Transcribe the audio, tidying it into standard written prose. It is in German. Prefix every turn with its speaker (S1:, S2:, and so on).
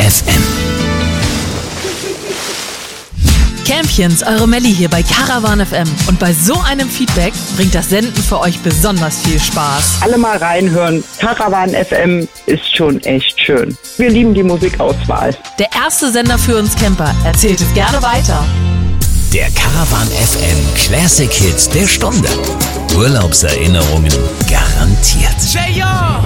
S1: FM.
S2: Campchens, eure Melli hier bei Caravan FM. Und bei so einem Feedback bringt das Senden für euch besonders viel Spaß.
S3: Alle mal reinhören. Caravan FM ist schon echt schön. Wir lieben die Musikauswahl.
S2: Der erste Sender für uns Camper. Erzählt es gerne weiter.
S1: Der Caravan FM Classic Hits der Stunde. Urlaubserinnerungen garantiert.